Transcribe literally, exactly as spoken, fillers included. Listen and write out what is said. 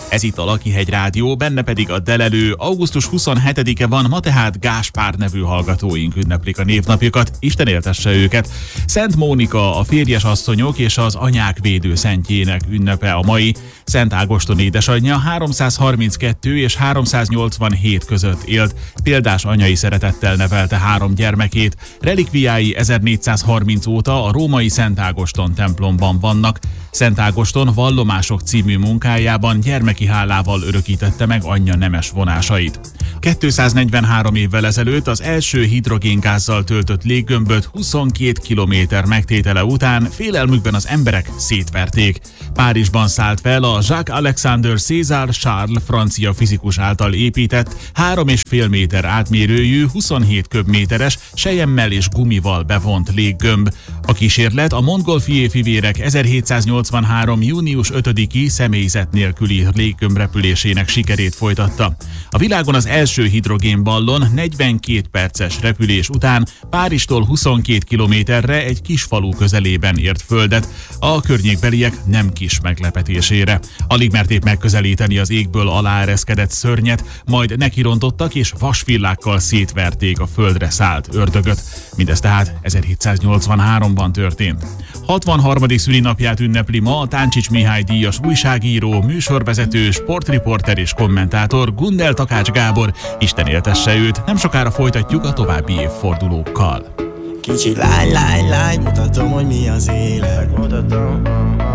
Ez itt a Lakihegy Rádió, benne pedig a Delelő. augusztus huszonhetedike van, ma tehát Gáspár nevű hallgatóink ünneplik a névnapjukat, Isten éltesse őket. Szent Mónika, a férjes asszonyok és az anyák védőszentjének ünnepe a mai. Szent Ágoston édesanyja háromszázharminckettő és háromszáznyolcvanhét között élt, példás anyai szeretettel nevelte három gyermekét. Relikviái ezernégyszázharminc óta a római Szent Ágoston templomban vannak. Szent Ágoston Vallomások című munkájában gyermeki hálával örökítette meg anyja nemes vonásait. kétszáznegyvenhárom évvel ezelőtt az első hidrogéngázzal töltött léggömböt huszonkét kilométer megtétele után félelmükben az emberek szétverték. Párizsban szállt fel a Jacques-Alexandre César Charles francia fizikus által épített három és fél méter átmérőjű, huszonhét köbméteres, selyemmel és gumival bevont léggömb. A kísérlet a Montgolfier fivérek ezerhétszáznyolcvanhárom. június ötödiki személyzet nélküli léggömb repülésének sikerét folytatta. A világon az első hidrogénballon negyvenkét perces repülés után Párizstól huszonkét kilométerre egy kis falu közelében ért földet, a környékbeliek nem kis meglepetésére. Alig merték megközelíteni az égből aláereszkedett szörnyet, majd nekirontottak és vasvillákkal szétverték a földre szállt ördögöt. Mindez tehát ezerhétszáznyolcvanháromban történt. hatvanharmadik szülinapját ünnepli ma a Táncsics Mihály díjas újságíró, műsorvezető, sportriporter és kommentátor Gundel Takács Gábor. Isten éltesse őt, nem sokára folytatjuk a további évfordulókkal. Kicsi lány, lány, lány, mutatom, hogy mi az élet. Mutatom.